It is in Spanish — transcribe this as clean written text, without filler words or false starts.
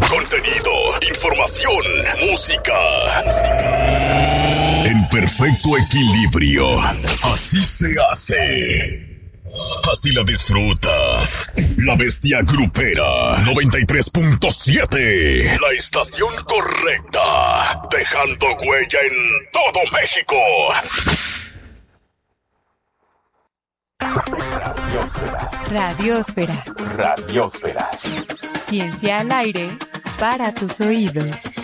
Contenido, información, música. En perfecto equilibrio. Así se hace. Así la disfrutas. La Bestia Grupera 93.7. La estación correcta. Dejando huella en todo México. Radiosfera. Radiosfera. Ciencia al aire para tus oídos.